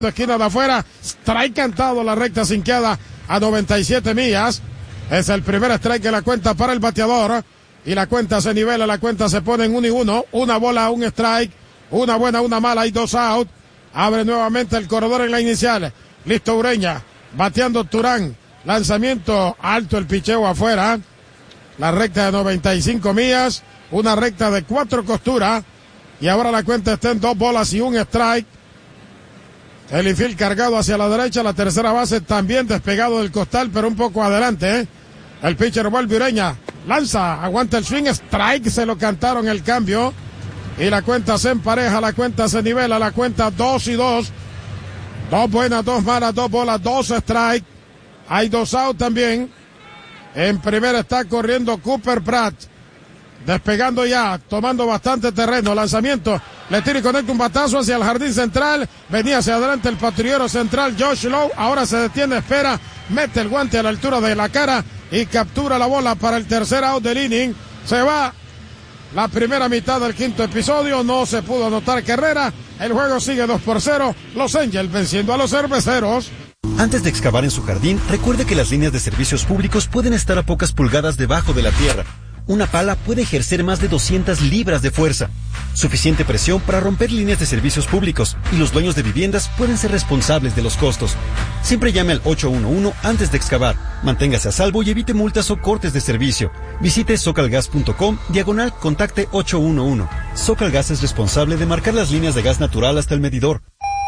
esquina de afuera, strike cantado, la recta sinqueada a 97 millas. Es el primer strike de la cuenta para el bateador. Y la cuenta se nivela, la cuenta se pone en 1-1. Una bola, un strike. Una buena, una mala y 2 out. Abre nuevamente el corredor en la inicial. Listo Ureña. Bateando Turán. Lanzamiento alto, el picheo afuera. La recta de 95 millas. Una recta de 4 costuras. Y ahora la cuenta está en 2 bolas y un strike. El infield cargado hacia la derecha. La tercera base también despegado del costal, pero un poco adelante. El pitcher vuelve Ureña. Lanza, aguanta el swing, strike, se lo cantaron el cambio. Y la cuenta se empareja, la cuenta se nivela, la cuenta 2-2. 2 buenas, 2 malas, 2 bolas, 2 strike. Hay 2 out también. En primera está corriendo Cooper Pratt. Despegando ya, tomando bastante terreno. Lanzamiento, le tira y conecta un batazo hacia el jardín central. Venía hacia adelante el patrullero central Josh Lowe. Ahora se detiene, espera, mete el guante a la altura de la cara y captura la bola para el tercer out del inning. Se va la primera mitad del quinto episodio. No se pudo anotar carrera. El juego sigue 2-0. Los Angels venciendo a los Cerveceros. Antes de excavar en su jardín, recuerde que las líneas de servicios públicos pueden estar a pocas pulgadas debajo de la tierra. Una pala puede ejercer más de 200 libras de fuerza. Suficiente presión para romper líneas de servicios públicos, y los dueños de viviendas pueden ser responsables de los costos. Siempre llame al 811 antes de excavar. Manténgase a salvo y evite multas o cortes de servicio. Visite socalgas.com/contacte 811. Socalgas es responsable de marcar las líneas de gas natural hasta el medidor.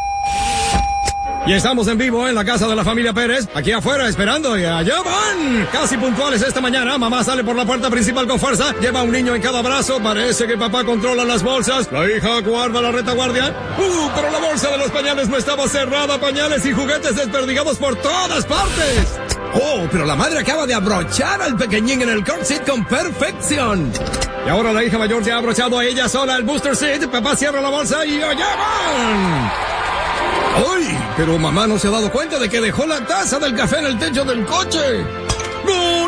Y estamos en vivo en la casa de la familia Pérez, aquí afuera esperando, y allá van, casi puntuales esta mañana. Mamá sale por la puerta principal con fuerza, lleva a un niño en cada brazo, parece que papá controla las bolsas, la hija guarda la retaguardia. Pero la bolsa de los pañales no estaba cerrada, pañales y juguetes desperdigados por todas partes. Oh, pero la madre acaba de abrochar al pequeñín en el car seat con perfección. Y ahora la hija mayor ya ha abrochado a ella sola el booster seat, papá cierra la bolsa y allá van. ¡Ay! Pero mamá no se ha dado cuenta de que dejó la taza del café en el techo del coche. ¡No!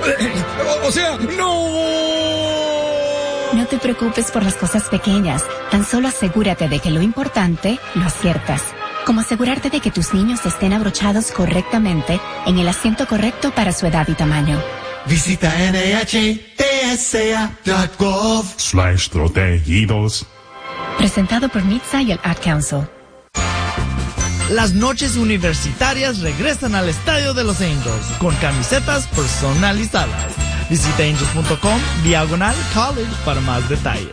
¡No! No te preocupes por las cosas pequeñas. Tan solo asegúrate de que lo importante lo aciertas. Como asegurarte de que tus niños estén abrochados correctamente en el asiento correcto para su edad y tamaño. Visita NHTSA.gov/protegidos. Presentado por NHTSA y el Ad Council. Las noches universitarias regresan al Estadio de los Angels con camisetas personalizadas. Visita angels.com/college para más detalles.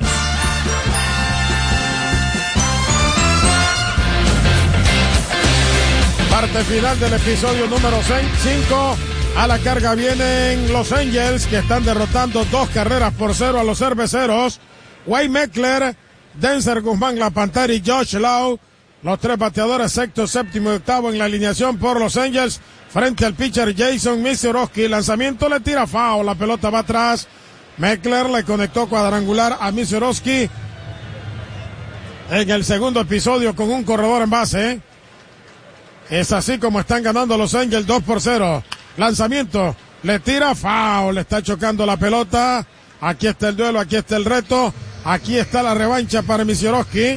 Parte final del episodio número 5. A la carga vienen los Angels, que están derrotando 2-0 a los Cerveceros. Wade Meckler, Denzer Guzmán, la Pantera y Josh Lowe. Los 3 bateadores, sexto, séptimo y octavo en la alineación por los Angels. Frente al pitcher Jason Misiorowski. Lanzamiento, le tira foul. La pelota va atrás. Meckler le conectó cuadrangular a Misiorowski en el segundo episodio con un corredor en base. Es así como están ganando los Angels 2-0. Lanzamiento, le tira foul. Le está chocando la pelota. Aquí está el duelo, aquí está el reto. Aquí está la revancha para Misiorowski.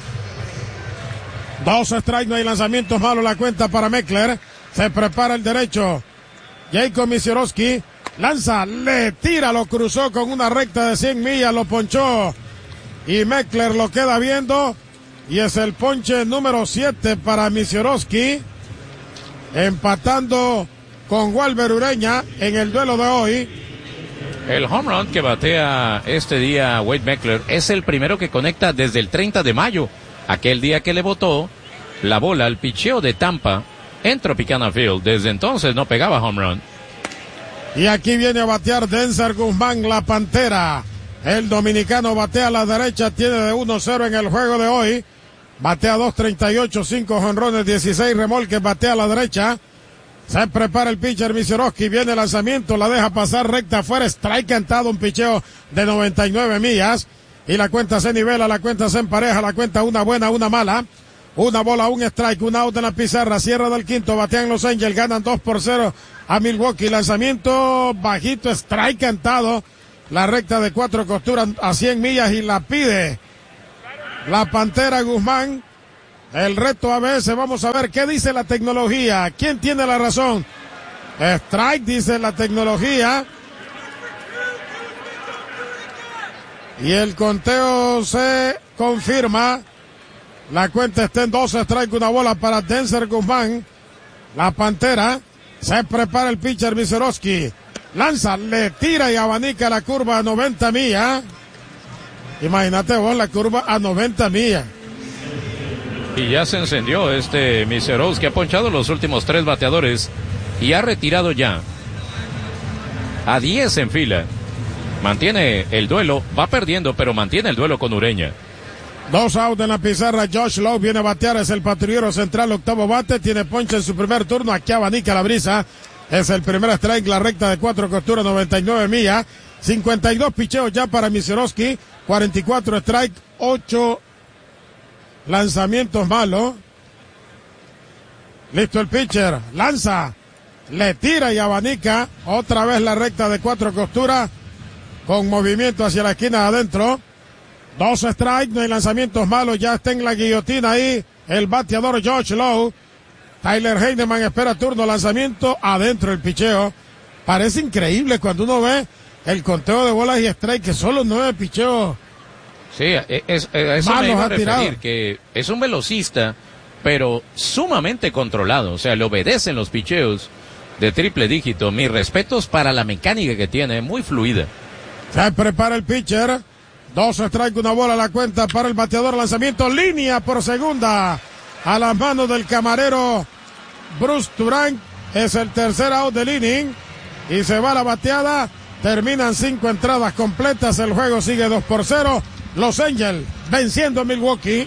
2 strikes, no hay lanzamientos malos, la cuenta para Meckler. Se prepara el derecho. Jacob Misiorowski lanza, le tira, lo cruzó con una recta de 100 millas, lo ponchó. Y Meckler lo queda viendo. Y es el ponche número 7 para Misiorowski. Empatando con Walber Ureña en el duelo de hoy. El home run que batea este día Wade Meckler es el primero que conecta desde el 30 de mayo. Aquel día que le botó la bola al picheo de Tampa en Tropicana Field. Desde entonces no pegaba home run. Y aquí viene a batear Denzer Guzmán, la Pantera. El dominicano batea a la derecha, tiene de 1-0 en el juego de hoy. Batea 2.38, 5 jonrones, 16 remolques, batea a la derecha. Se prepara el pitcher Misiorowski, viene el lanzamiento, la deja pasar recta afuera, strike cantado, un picheo de 99 millas. Y la cuenta se nivela, la cuenta se empareja, la cuenta una buena, una mala. Una bola, un strike, un out en la pizarra, cierra del quinto, batean los Angels, ganan 2-0 a Milwaukee. Lanzamiento bajito, strike cantado. La recta de 4 costuras a 100 millas y la pide la Pantera Guzmán. El reto ABS, vamos a ver qué dice la tecnología. ¿Quién tiene la razón? Strike, dice la tecnología. Y el conteo se confirma. La cuenta está en 12 strike, una bola para Denzer Guzmán. La Pantera. Se prepara el pitcher Miseroski. Lanza, le tira y abanica la curva a 90 millas. Imagínate vos la curva a 90 millas. Y ya se encendió Miseros, que ha ponchado los últimos 3 bateadores y ha retirado ya a 10 en fila. Mantiene el duelo, va perdiendo, pero mantiene el duelo con Ureña. 2 out en la pizarra. Josh Lowe viene a batear, es el patrullero central, octavo bate, tiene ponche en su primer turno, aquí abanica la brisa. Es el primer strike, la recta de 4 costuras, 99 millas. 52 picheos ya para Miseroski, 44 strike, 8 lanzamientos malos. Listo el pitcher, lanza, le tira y abanica. Otra vez la recta de 4 costuras, con movimiento hacia la esquina adentro. 2 strikes, no hay lanzamientos malos, ya está en la guillotina ahí el bateador Josh Lowe. Tyler Heineman espera turno, lanzamiento adentro el picheo. Parece increíble cuando uno ve el conteo de bolas y strike, que solo 9 picheos. Sí, eso me iba a referir, que es un velocista, pero sumamente controlado. O sea, le obedecen los picheos de triple dígito. Mis respetos para la mecánica que tiene, muy fluida. Se prepara el pitcher. 2 strikes, una bola a la cuenta para el bateador. Lanzamiento, línea por segunda a las manos del camarero Bruce Turán. Es el tercer out del inning y se va la bateada. Terminan 5 entradas completas. El juego sigue 2-0. Los Angels venciendo a Milwaukee.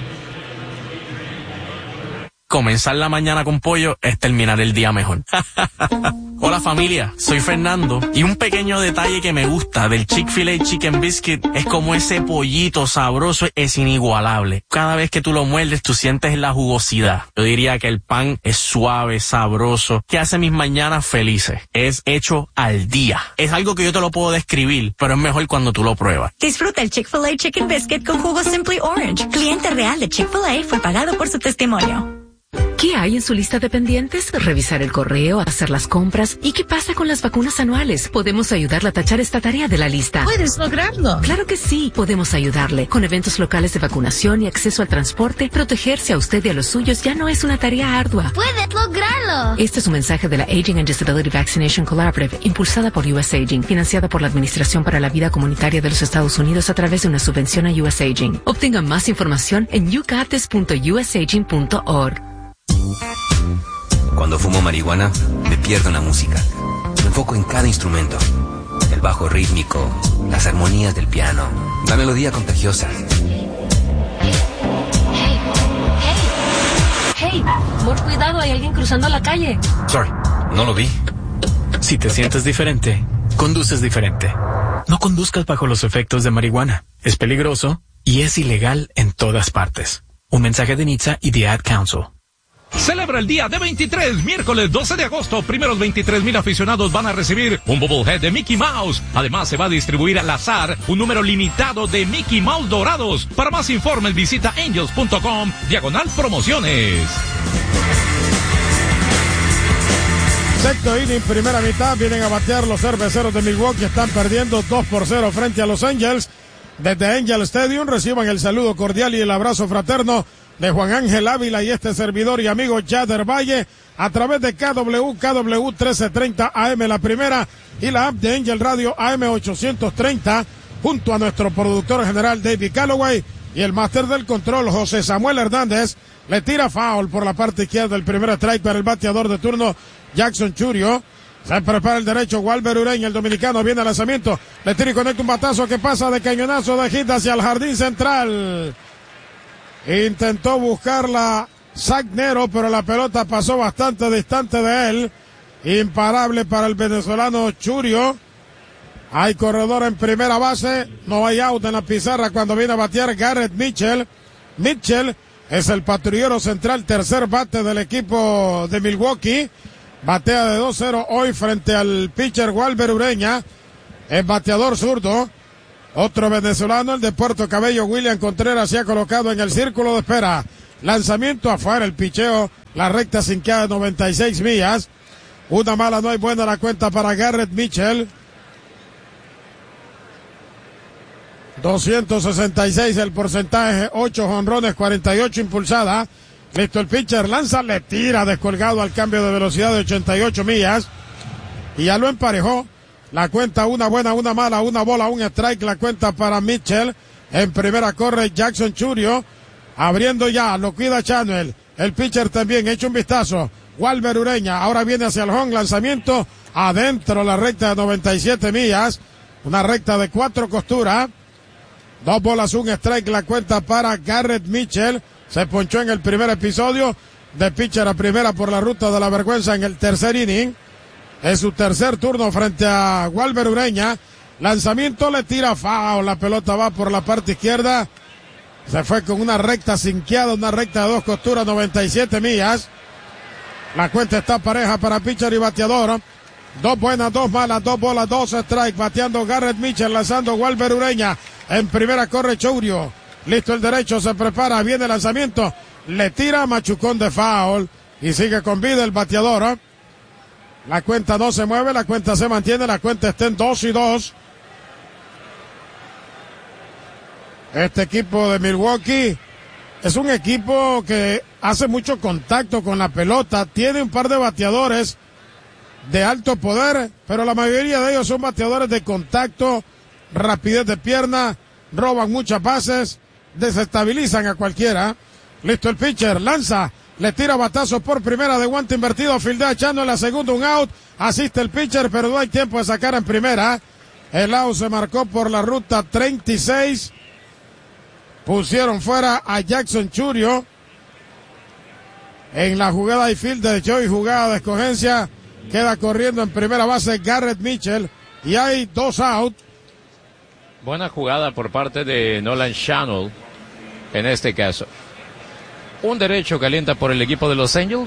Comenzar la mañana con pollo es terminar el día mejor. Hola familia, soy Fernando y un pequeño detalle que me gusta del Chick-fil-A Chicken Biscuit es como ese pollito sabroso es inigualable. Cada vez que tú lo muerdes tú sientes la jugosidad. Yo diría que el pan es suave, sabroso, que hace mis mañanas felices. Es hecho al día. Es algo que yo te lo puedo describir, pero es mejor cuando tú lo pruebas. Disfruta el Chick-fil-A Chicken Biscuit con jugo Simply Orange. Cliente real de Chick-fil-A fue pagado por su testimonio. ¿Qué hay en su lista de pendientes? Revisar el correo, hacer las compras. ¿Y qué pasa con las vacunas anuales? Podemos ayudarle a tachar esta tarea de la lista. ¿Puedes lograrlo? Claro que sí, podemos ayudarle. Con eventos locales de vacunación y acceso al transporte, protegerse a usted y a los suyos ya no es una tarea ardua. ¡Puedes lograrlo! Este es un mensaje de la Aging and Disability Vaccination Collaborative, impulsada por US Aging, financiada por la Administración para la Vida Comunitaria de los Estados Unidos a través de una subvención a US Aging. Obtenga más información en yougotis.usaging.org. Cuando fumo marihuana, me pierdo en la música. Me enfoco en cada instrumento. El bajo rítmico, las armonías del piano, la melodía contagiosa. Hey, por cuidado, hay alguien cruzando la calle. Sorry, no lo vi. Si te sientes diferente, conduces diferente. No conduzcas bajo los efectos de marihuana. Es peligroso y es ilegal en todas partes. Un mensaje de NHTSA y The Ad Council. Celebra el día de 23, miércoles 12 de agosto. Primeros 23,000 aficionados van a recibir un bobblehead de Mickey Mouse. Además, se va a distribuir al azar un número limitado de Mickey Mouse dorados. Para más informes, visita angels.com/promociones. Sexto inning, primera mitad. Vienen a batear los cerveceros de Milwaukee. Están perdiendo 2-0 frente a los Angels. Desde Angel Stadium reciban el saludo cordial y el abrazo fraterno de Juan Ángel Ávila y este servidor y amigo Yader Valle a través de KW 1330 AM la primera y la app de Angel Radio AM 830 junto a nuestro productor general David Calloway y el máster del control José Samuel Hernández. Le tira foul por la parte izquierda del primer strike para el bateador de turno Jackson Churio. Se prepara el derecho Walber Ureña, el dominicano, viene al lanzamiento, le tira y conecta un batazo que pasa de cañonazo de hit hacia el jardín central. Intentó buscarla Zach Nero, pero la pelota pasó bastante distante de él. Imparable para el venezolano Churio. Hay corredor en primera base, no hay out en la pizarra cuando viene a batear Garrett Mitchell. Mitchell es el patrullero central, tercer bate del equipo de Milwaukee. Batea de 2-0 hoy frente al pitcher Walber Ureña. El bateador zurdo. Otro venezolano, el de Puerto Cabello, William Contreras, se ha colocado en el círculo de espera. Lanzamiento afuera, el picheo, la recta sinqueada de 96 millas. Una mala, no hay buena la cuenta para Garrett Mitchell. 266 el porcentaje, 8 jonrones, 48 impulsadas. Listo, el pitcher lanza, le tira descolgado al cambio de velocidad de 88 millas. Y ya lo emparejó. La cuenta, una buena, una mala, una bola, un strike. La cuenta para Mitchell. En primera corre Jackson Churio. Abriendo ya, lo cuida Chanuel. El pitcher también, echa un vistazo. Walber Ureña, ahora viene hacia el home. Lanzamiento adentro, la recta de 97 millas. Una recta de 4 costuras. 2 bolas, un strike. La cuenta para Garrett Mitchell. Se ponchó en el primer episodio. De pitcher a primera por la ruta de la vergüenza en el tercer inning. Es su tercer turno frente a Walber Ureña. Lanzamiento, le tira foul. La pelota va por la parte izquierda. Se fue con una recta sinqueada, una recta de 2 costuras, 97 millas. La cuenta está pareja para pitcher y bateador. 2 buenas, 2 malas, 2 bolas, 2 strikes. Bateando Garrett Mitchell, lanzando Walber Ureña. En primera corre Chourio. Listo el derecho, se prepara, viene el lanzamiento. Le tira, machucón de foul. Y sigue con vida el bateador. La cuenta no se mueve, la cuenta se mantiene, la cuenta está en 2-2. Este equipo de Milwaukee es un equipo que hace mucho contacto con la pelota, tiene un par de bateadores de alto poder, pero la mayoría de ellos son bateadores de contacto, rapidez de pierna, roban muchas bases, desestabilizan a cualquiera. Listo el pitcher, lanza, le tira batazo por primera de guante invertido, fildea echando en la segunda un out, asiste el pitcher, pero no hay tiempo de sacar en primera. El out se marcó por la ruta 36. Pusieron fuera a Jackson Churio. En la jugada y field de Joey, jugada de escogencia, queda corriendo en primera base Garrett Mitchell y hay 2 out. Buena jugada por parte de Nolan Schanuel en este caso. Un derecho calienta por el equipo de los Angels.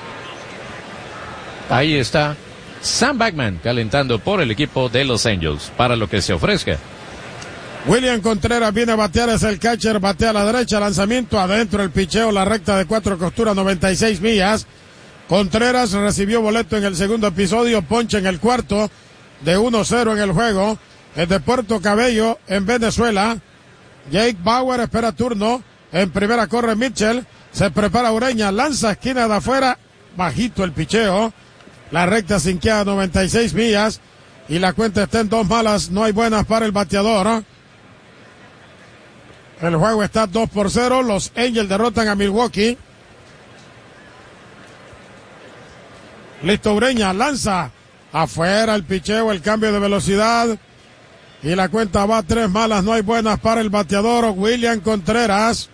Ahí está Sam Bachman calentando por el equipo de los Angels para lo que se ofrezca. William Contreras viene a batear, es el catcher, batea a la derecha, lanzamiento adentro, el picheo, la recta de 4 costuras, 96 millas. Contreras recibió boleto en el segundo episodio, ponche en el cuarto, de 1-0 en el juego. Es de Puerto Cabello, en Venezuela. Jake Bauer espera turno, en primera corre Mitchell, se prepara Ureña, lanza esquina de afuera, bajito el picheo, la recta sinqueada 96 millas, y la cuenta está en 2 malas, no hay buenas para el bateador. El juego está 2-0. Los Angels derrotan a Milwaukee. Listo Ureña, lanza. Afuera el picheo, el cambio de velocidad. Y la cuenta va 3 malas, no hay buenas para el bateador William Contreras.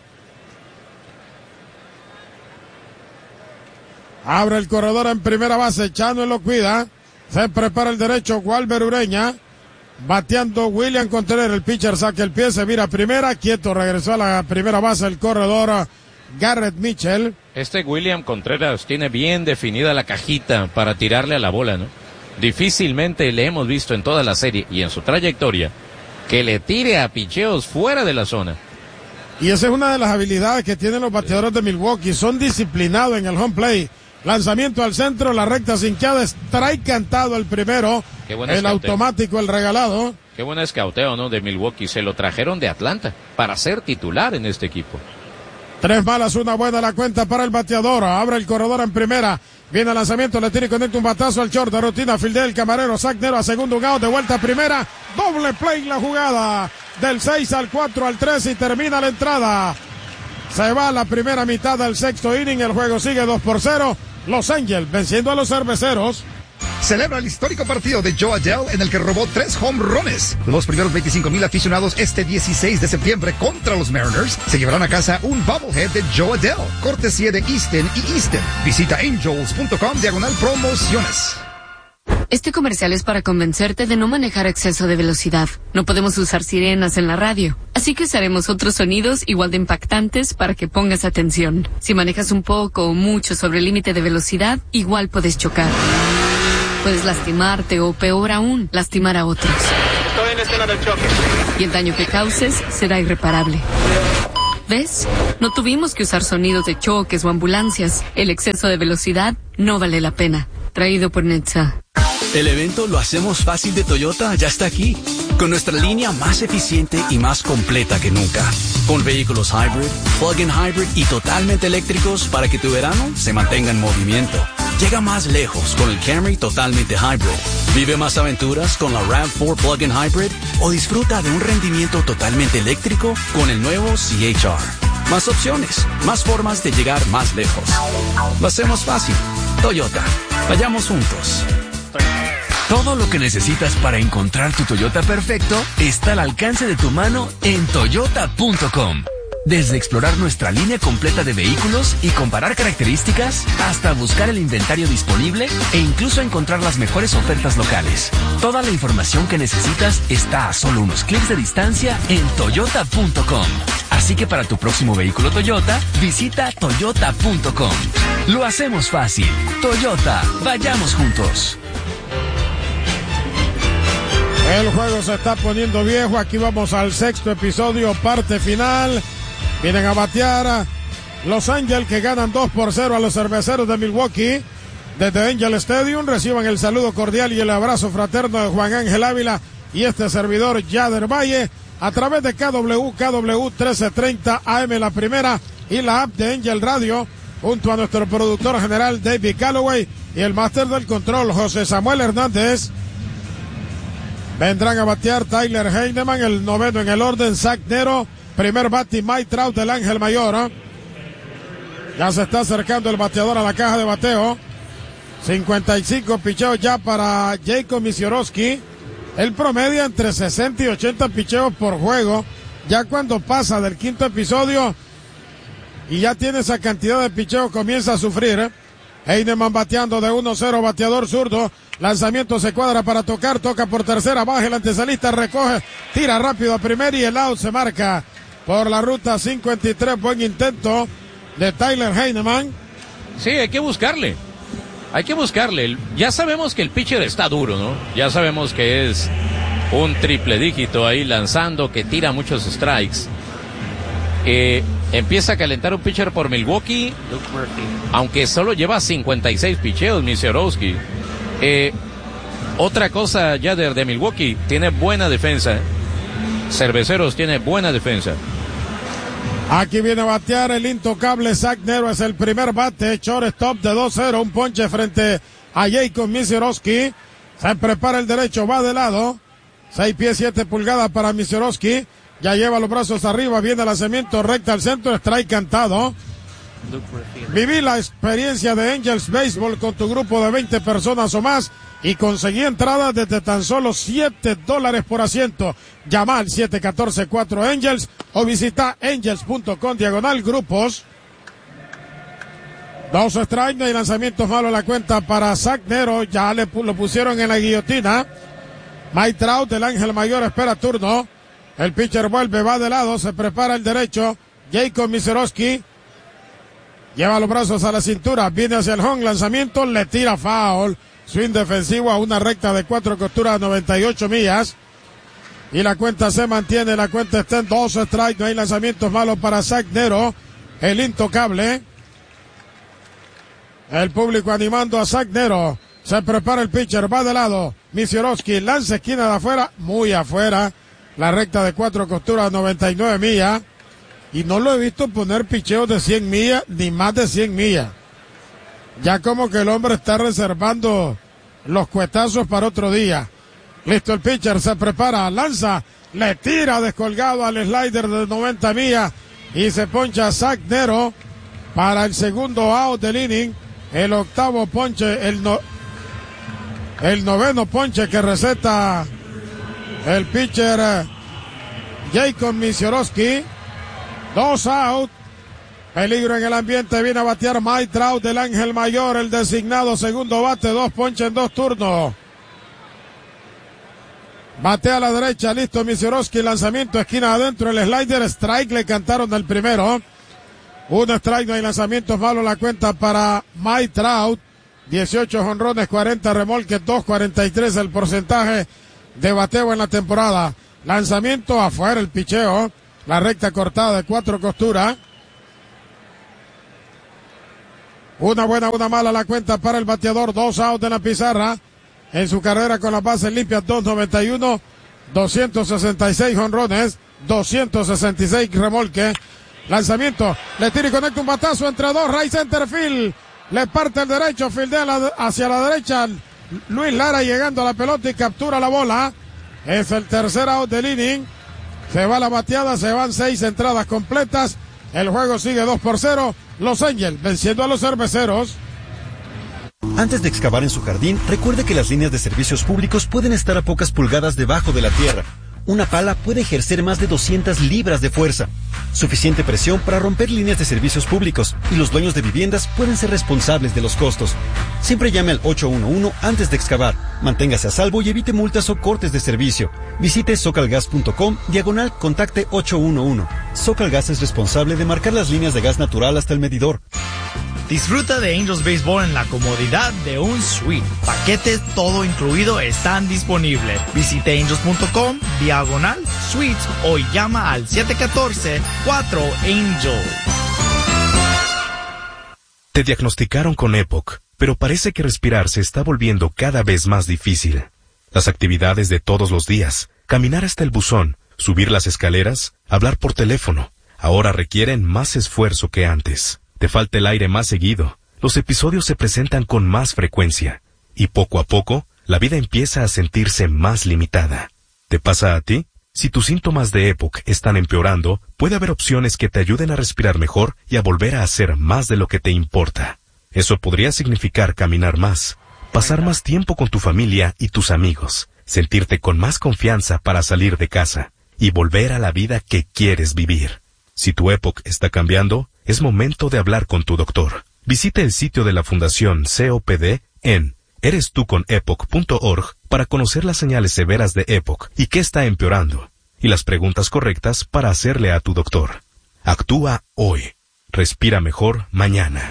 Abre el corredor en primera base, Chano lo cuida. Se prepara el derecho, Walber Ureña. Bateando William Contreras, el pitcher saca el pie, se vira a primera, quieto, regresó a la primera base el corredor Garrett Mitchell. Este William Contreras tiene bien definida la cajita para tirarle a la bola, ¿no? Difícilmente le hemos visto en toda la serie y en su trayectoria que le tire a picheos fuera de la zona. Y esa es una de las habilidades que tienen los bateadores de Milwaukee, son disciplinados en el home play. Lanzamiento al centro, la recta sinqueada, strike cantado el primero, el automático, el regalado. Qué buen escauteo, ¿no? De Milwaukee, se lo trajeron de Atlanta para ser titular en este equipo. 3 malas, una buena la cuenta para el bateador, abre el corredor en primera, viene el lanzamiento, le tira y conecta un batazo al short de rutina, fildea el camarero, Zach Nero a segundo, un out, de vuelta a primera, doble play la jugada, del 6 al 4 al 3 y termina la entrada. Se va la primera mitad del sexto inning, el juego sigue 2-0. Los Angels venciendo a los Cerveceros. Celebra el histórico partido de Joe Adell en el que robó 3 home runs. Los primeros 25,000 aficionados este 16 de septiembre contra los Mariners se llevarán a casa un bobblehead de Joe Adell, cortesía de Easton y Easton. Visita angels.com/promociones. Este comercial es para convencerte de no manejar a exceso de velocidad. No podemos usar sirenas en la radio, así que usaremos otros sonidos igual de impactantes para que pongas atención. Si manejas un poco o mucho sobre el límite de velocidad, igual puedes chocar. Puedes lastimarte o, peor aún, lastimar a otros. Estoy en escena del choque. Y el daño que causes será irreparable. ¿Ves? No tuvimos que usar sonidos de choques o ambulancias. El exceso de velocidad no vale la pena. Traído por Netza. El evento Lo Hacemos Fácil de Toyota ya está aquí, con nuestra línea más eficiente y más completa que nunca. Con vehículos hybrid, plug-in hybrid y totalmente eléctricos para que tu verano se mantenga en movimiento. Llega más lejos con el Camry totalmente hybrid. Vive más aventuras con la RAV4 plug-in hybrid o disfruta de un rendimiento totalmente eléctrico con el nuevo CHR. Más opciones, más formas de llegar más lejos. Lo hacemos fácil. Toyota. Vayamos juntos. Todo lo que necesitas para encontrar tu Toyota perfecto está al alcance de tu mano en toyota.com. Desde explorar nuestra línea completa de vehículos y comparar características, hasta buscar el inventario disponible e incluso encontrar las mejores ofertas locales. Toda la información que necesitas está a solo unos clics de distancia en toyota.com. Así que para tu próximo vehículo Toyota, visita toyota.com. Lo hacemos fácil. Toyota, vayamos juntos. El juego se está poniendo viejo. Aquí vamos al sexto episodio, parte final. Vienen a batear Los Angels, que ganan 2-0 a los Cerveceros de Milwaukee. Desde Angel Stadium reciban el saludo cordial y el abrazo fraterno de Juan Ángel Ávila y este servidor Yader Valle a través de KW 1330 AM La Primera y la app de Angel Radio, junto a nuestro productor general David Calloway y el máster del control José Samuel Hernández. Vendrán a batear Tyler Heineman, el noveno en el orden, Zach Nero, primer bate, Mike Trout del Ángel Mayor. Ya se está acercando el bateador a la caja de bateo. 55 picheos ya para Jacob Misiorowski. El promedio entre 60 y 80 picheos por juego. Ya cuando pasa del quinto episodio y ya tiene esa cantidad de picheos, comienza a sufrir. Heineman bateando de 1-0, bateador zurdo. Lanzamiento se cuadra para tocar, toca por tercera, baja el antesalista, recoge, tira rápido a primera y el out se marca por la ruta 53. Buen intento de Tyler Heineman. Sí, hay que buscarle. Ya sabemos que el pitcher está duro, ¿no? Ya sabemos que es un triple dígito ahí lanzando, que tira muchos strikes. Empieza a calentar un pitcher por Milwaukee, aunque solo lleva 56 picheos, Misiorowski. Otra cosa ya de Milwaukee, tiene buena defensa. Cerveceros tiene buena defensa. Aquí viene a batear el intocable Zach Nero, es el primer bate, shortstop de 2-0, un ponche frente a Jacob Misiorowski. Se prepara el derecho, va de lado, 6 pies 7 pulgadas para Misiorowski. Ya lleva los brazos arriba, viene el lanzamiento recta al centro, strike cantado. Viví la experiencia de Angels Baseball con tu grupo de 20 personas o más y conseguí entradas desde tan solo $7 por asiento. Llama al 714-4 Angels o visita angels.com/grupos. 2 strikes, no hay lanzamientos malos a la cuenta para Zach Nero, ya lo pusieron en la guillotina. Mike Trout del Ángel Mayor espera turno. El pitcher vuelve, va de lado, se prepara el derecho. Jacob Misiorowski lleva los brazos a la cintura, viene hacia el home, lanzamiento, le tira foul. Swing defensivo a una recta de 4 costuras, 98 millas. Y la cuenta se mantiene, la cuenta está en 2 strikes, no hay lanzamientos malos para Zach Nero, el intocable. El público animando a Zach Nero. Se prepara el pitcher, va de lado. Misiorowski lanza esquina de afuera, muy afuera. La recta de 4 costuras, 99 millas. Y no lo he visto poner picheos de 100 millas, ni más de 100 millas. Ya como que el hombre está reservando los cuetazos para otro día. Listo el pitcher, se prepara, lanza, le tira descolgado al slider de 90 millas. Y se poncha Zach Nero para el segundo out del inning. El octavo ponche, el noveno ponche que receta el pitcher Jacob Misiorowski. 2 out. Peligro en el ambiente. Viene a batear Mike Trout del Ángel Mayor, el designado segundo bate. 2 ponches en 2 turnos. Batea a la derecha. Listo Misiorowski. Lanzamiento esquina adentro. El slider. Strike. Le cantaron del primero. 1 strike. No hay lanzamientos malos. La cuenta para Mike Trout. 18 jonrones, 40 remolques, 2.43 el porcentaje de bateo en la temporada. Lanzamiento afuera, el picheo. la recta cortada de 4 costuras. Una buena, una mala la cuenta para el bateador. 2 outs en la pizarra. En su carrera con las bases limpias, 291, 266 jonrones, 266 remolque. Lanzamiento, le tira y conecta un batazo entre dos, right center field. Le parte el derecho, fildea hacia la derecha. Luis Lara llegando a la pelota y captura la bola. Es el tercer out del inning. Se va la bateada, se van 6 entradas completas. El juego sigue 2-0. Los Angels venciendo a los Cerveceros. Antes de excavar en su jardín, recuerde que las líneas de servicios públicos pueden estar a pocas pulgadas debajo de la tierra. Una pala puede ejercer más de 200 libras de fuerza. Suficiente presión para romper líneas de servicios públicos, y los dueños de viviendas pueden ser responsables de los costos. Siempre llame al 811 antes de excavar. Manténgase a salvo y evite multas o cortes de servicio. Visite socalgas.com/contacte 811. Socalgas es responsable de marcar las líneas de gas natural hasta el medidor. Disfruta de Angels Baseball en la comodidad de un suite. Paquetes todo incluido están disponibles. Visite angels.com/suites o llama al 714-4ANGEL. Te diagnosticaron con EPOC, pero parece que respirar se está volviendo cada vez más difícil. Las actividades de todos los días, caminar hasta el buzón, subir las escaleras, hablar por teléfono, ahora requieren más esfuerzo que antes. Te falta el aire más seguido, los episodios se presentan con más frecuencia, y poco a poco, la vida empieza a sentirse más limitada. ¿Te pasa a ti? Si tus síntomas de EPOC están empeorando, puede haber opciones que te ayuden a respirar mejor y a volver a hacer más de lo que te importa. Eso podría significar caminar más, pasar más tiempo con tu familia y tus amigos, sentirte con más confianza para salir de casa, y volver a la vida que quieres vivir. Si tu EPOC está cambiando, es momento de hablar con tu doctor. Visite el sitio de la Fundación COPD en erestuconepoc.org para conocer las señales severas de EPOC y qué está empeorando, y las preguntas correctas para hacerle a tu doctor. Actúa hoy. Respira mejor mañana.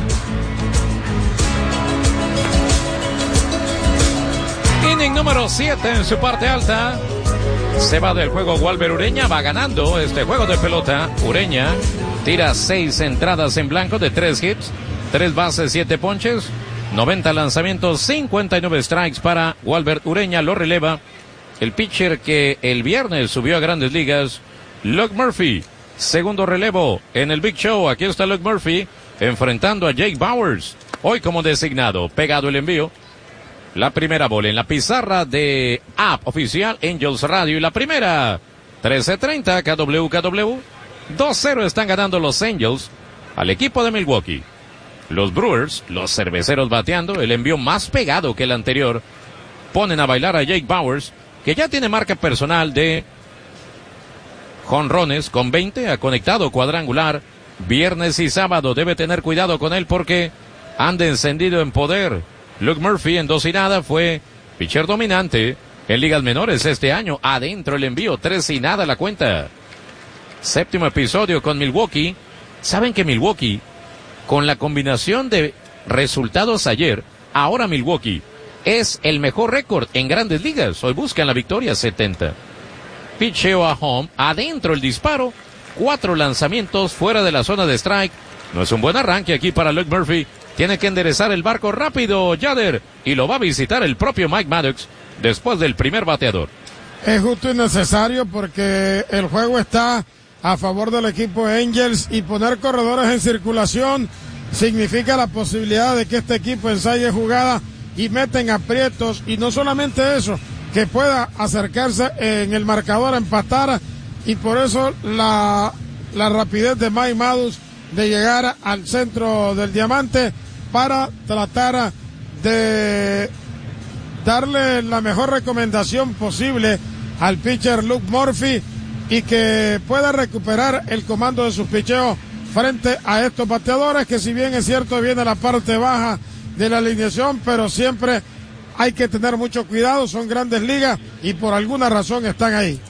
Inning número 7 en su parte alta. Se va del juego Walber Ureña, va ganando este juego de pelota. Ureña tira 6 entradas en blanco de 3 hits, 3 bases, 7 ponches, 90 lanzamientos, 59 strikes para Walber Ureña. Lo releva el pitcher que el viernes subió a Grandes Ligas, Luke Murphy. Segundo relevo en el Big Show. Aquí está Luke Murphy enfrentando a Jake Bauers. Hoy como designado, pegado el envío. La primera bola en la pizarra de app oficial Angels Radio. Y la primera, 13:30 KWKW. 2-0 están ganando los Angels al equipo de Milwaukee. Los Brewers, los cerveceros bateando, el envío más pegado que el anterior. Ponen a bailar a Jake Bauers, que ya tiene marca personal de jonrones con 20, ha conectado cuadrangular. Viernes y sábado debe tener cuidado con él porque anda encendido en poder. Luke Murphy en 2-0 fue pitcher dominante en ligas menores este año. Adentro el envío, 3-0 la cuenta. Séptimo episodio con Milwaukee. Saben que Milwaukee, con la combinación de resultados ayer, ahora Milwaukee es el mejor récord en Grandes Ligas. Hoy buscan la victoria 70. Pitcheo a home, adentro el disparo, 4 lanzamientos fuera de la zona de strike. No es un buen arranque aquí para Luke Murphy. Tiene que enderezar el barco rápido, Yader, y lo va a visitar el propio Mike Maddox después del primer bateador. Es justo y necesario porque el juego está a favor del equipo Angels y poner corredores en circulación significa la posibilidad de que este equipo ensaye jugada y meten aprietos, y no solamente eso, que pueda acercarse en el marcador a empatar, y por eso la rapidez de Mike Maddox de llegar al centro del diamante para tratar de darle la mejor recomendación posible al pitcher Luke Murphy y que pueda recuperar el comando de sus picheos frente a estos bateadores que, si bien es cierto, viene la parte baja de la alineación, pero siempre hay que tener mucho cuidado, son Grandes Ligas y por alguna razón están ahí.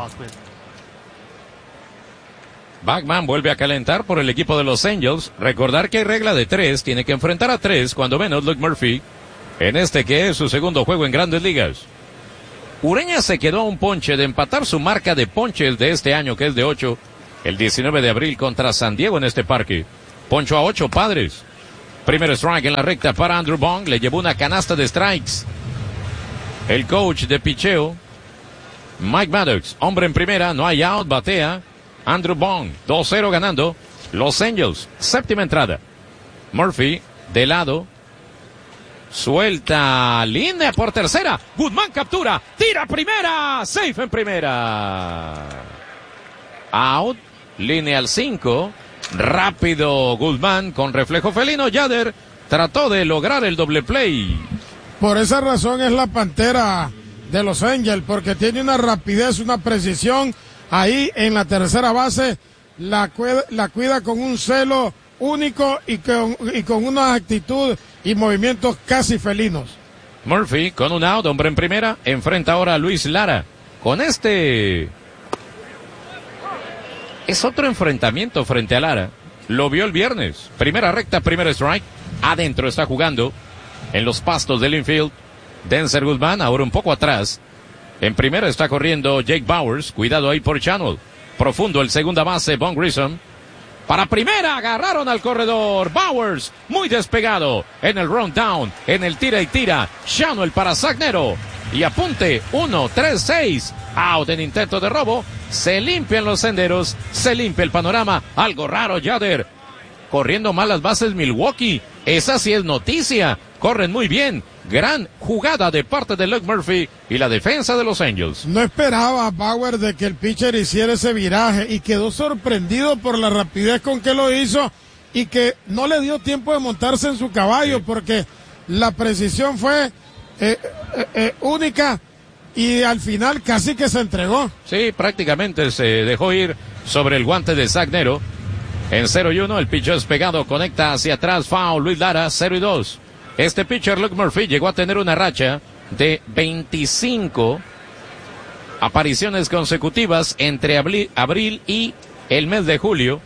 Bachman vuelve a calentar por el equipo de los Angels. Recordar que hay regla de 3, tiene que enfrentar a 3 cuando menos Luke Murphy, en este que es su segundo juego en Grandes Ligas. Ureña se quedó a un ponche de empatar su marca de ponches de este año, que es de 8, el 19 de abril contra San Diego en este parque. Poncho a 8 Padres. Primer strike en la recta para Andrew Bong, le llevó una canasta de strikes. El coach de picheo, Mike Maddox, hombre en primera, no hay out, batea Andrew Bong, 2-0 ganando Los Angels. Séptima entrada. Murphy, de lado, suelta, línea por tercera, Guzmán captura, tira primera, safe en primera. Out, línea al 5, rápido Guzmán con reflejo felino. Yader trató de lograr el doble play. Por esa razón es la pantera de Los Angels, porque tiene una rapidez, una precisión ahí en la tercera base, la cuida con un celo único y con una actitud y movimientos casi felinos. Murphy con un out, hombre en primera, enfrenta ahora a Luis Lara. Con este es otro enfrentamiento frente a Lara. Lo vio el viernes. Primera recta, primer strike. Adentro está jugando en los pastos del infield Denzer Guzmán, ahora un poco atrás. En primera está corriendo Jake Bauers. Cuidado ahí por Channel. Profundo el segunda base, Von Grissom. Para primera, agarraron al corredor. Bauers, muy despegado. En el rundown, en el tira y tira. Channel para Sagnero. Y apunte, 1-3-6. Out en intento de robo. Se limpian los senderos. Se limpia el panorama. Algo raro, Yader. Corriendo mal las bases Milwaukee. Esa sí es noticia. Corren muy bien. Gran jugada de parte de Luke Murphy y la defensa de los Angels. No esperaba Bauer de que el pitcher hiciera ese viraje y quedó sorprendido por la rapidez con que lo hizo y que no le dio tiempo de montarse en su caballo, porque la precisión fue única y al final casi que se entregó. Sí, prácticamente se dejó ir sobre el guante de Sagnero. En 0-1 el pitcher despegado conecta hacia atrás, foul, Luis Lara, 0-2. Este pitcher, Luke Murphy, llegó a tener una racha de 25 apariciones consecutivas entre abril y el mes de julio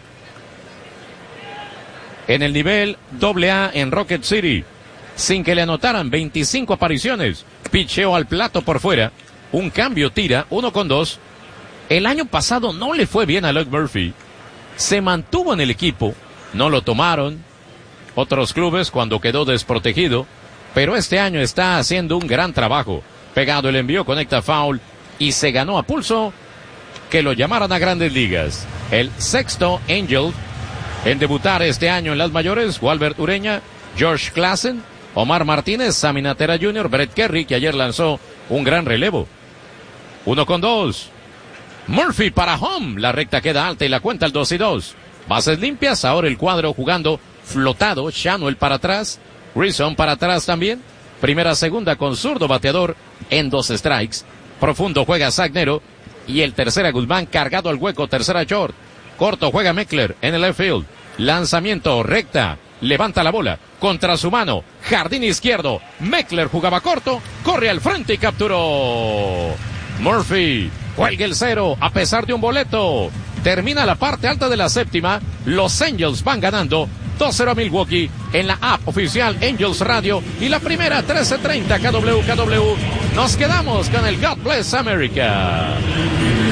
en el nivel AA en Rocket City, sin que le anotaran 25 apariciones. Picheo al plato por fuera, un cambio, tira, 1-2. El año pasado no le fue bien a Luke Murphy, se mantuvo en el equipo, no lo tomaron otros clubes cuando quedó desprotegido, pero este año está haciendo un gran trabajo. Pegado el envío, conecta foul y se ganó a pulso que lo llamaran a Grandes Ligas. El sexto Angel en debutar este año en las mayores, Walbert Ureña, George Klassen, Omar Martínez, Sammy Natera Jr., Brett Kerry, que ayer lanzó un gran relevo. 1-2. Murphy para home, la recta queda alta y la cuenta al 2-2. Bases limpias, ahora el cuadro jugando flotado, Channel para atrás, Grissom para atrás también. Primera, segunda con zurdo bateador en 2 strikes. Profundo juega Sagnero y el tercera Guzmán cargado al hueco, tercera short. Corto juega Meckler en el left field. Lanzamiento recta, levanta la bola contra su mano, jardín izquierdo. Meckler jugaba corto, corre al frente y capturó. Murphy cuelga el 0 a pesar de un boleto. Termina la parte alta de la séptima. Los Angels van ganando 2-0 a Milwaukee en la app oficial Angels Radio y la primera 13:30 KWKW. Nos quedamos con el God Bless America.